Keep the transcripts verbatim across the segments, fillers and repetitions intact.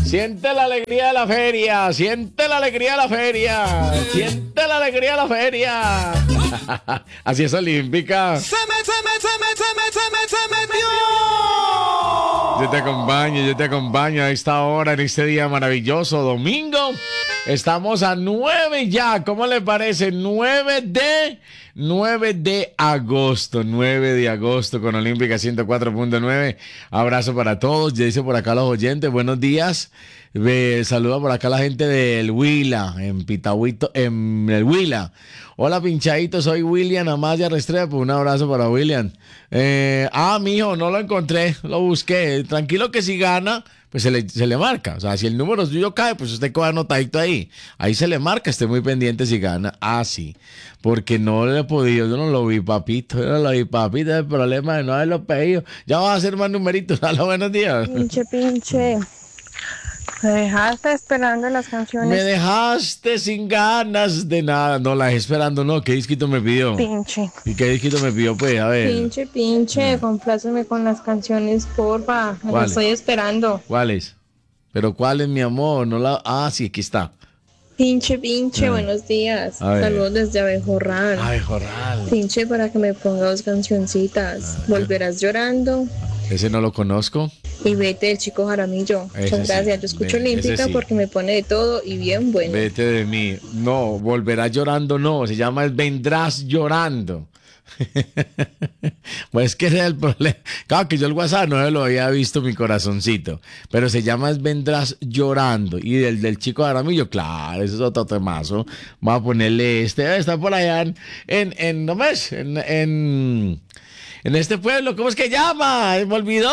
Siente la alegría de la feria, siente la alegría de la feria, siente la alegría de la feria. Así es Olímpica. Se me, se me, se me, se me, se me, se metió. Yo te acompaño, yo te acompaño a esta hora, en este día maravilloso, domingo. Estamos a nueve ya, ¿cómo le parece? nueve de... nueve de agosto, nueve de agosto con Olímpica ciento cuatro punto nueve. Abrazo para todos. Ya dice por acá los oyentes, buenos días. Eh, saluda por acá la gente del Huila, en Pitahuito, en el Huila. Hola pinchadito, soy William Amaya Restrepo. Un abrazo para William. Eh, ah, mijo, no lo encontré, lo busqué. Tranquilo que si gana, pues se le, se le marca. O sea, si el número suyo cae, pues usted queda anotadito ahí. Ahí se le marca, esté muy pendiente si gana. Ah, sí. Porque no le he podido, yo no lo vi, papito. Yo no lo vi, papito. El problema de no haberlo pedido. Ya vas a hacer más numeritos. Hola, buenos días. Pinche, pinche. Me dejaste esperando las canciones. Me dejaste sin ganas de nada. No, la dejé esperando, no. ¿Qué disquito me pidió? Pinche. ¿Y qué disquito me pidió, pues? A ver. Pinche, pinche. Compláceme con las canciones, porfa. Me lo estoy esperando. ¿Cuáles? ¿Pero cuáles, mi amor? No la... Ah, sí, aquí está. Pinche, pinche, Ah. buenos días. A ver. Saludos desde Abejorral. Abejorral. Pinche, para que me ponga dos cancioncitas. Ah, Volverás llorando Ese no lo conozco. y vete el chico Jaramillo. Ese Muchas sí. gracias. Yo escucho Ve, ese Olímpica sí. porque me pone de todo y bien bueno. Vete de mí. No, volverás llorando, no. Se llama es Vendrás Llorando. Pues que ese es el problema. Claro que yo el WhatsApp no lo había visto mi corazoncito. Pero se llama es Vendrás Llorando. Y del, del chico Aramillo, claro, ese es otro temazo. Vamos a ponerle este. Está por allá en, en, en ¿no ves? En, en, en este pueblo, ¿cómo es que llama? Me olvidó.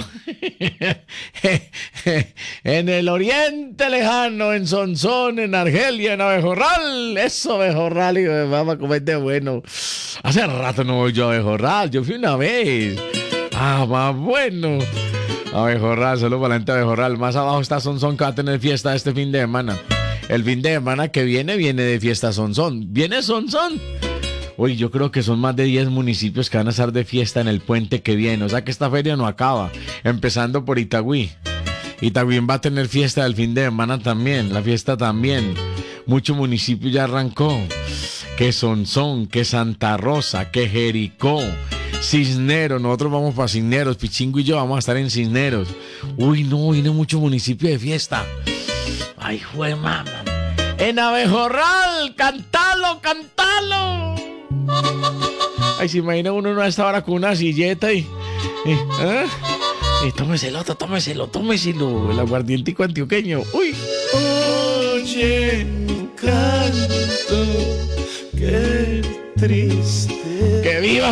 En el oriente lejano, en Sonsón, en Argelia, en Abejorral. Eso, Abejorral, y vamos a comer de bueno. Hace rato no voy yo a Abejorral, yo fui una vez. Ah, más bueno. Abejorral, solo para la gente de Abejorral. Más abajo está Sonsón, que va a tener fiesta este fin de semana. El fin de semana que viene, viene de fiesta Sonsón. ¿Viene Sonsón? Uy, yo creo que son más de diez municipios que van a estar de fiesta en el puente que viene. O sea que esta feria no acaba. Empezando por Itagüí. Itagüí va a tener fiesta del fin de semana también. La fiesta también. Mucho municipio ya arrancó. Que Sonsón, que Santa Rosa, que Jericó, Cisneros. Nosotros vamos para Cisneros. Pichingo y yo vamos a estar en Cisneros. Uy, no, viene mucho municipio de fiesta. Ay, jue mamá. En Abejorral, cantalo, cantalo. Ay, se imagina uno a esta hora con una silleta y... y ¿eh? Y tómeselo, tómeselo, tómeselo. El aguardientico antioqueño. Uy. Oye, canto, qué triste. ¡Que viva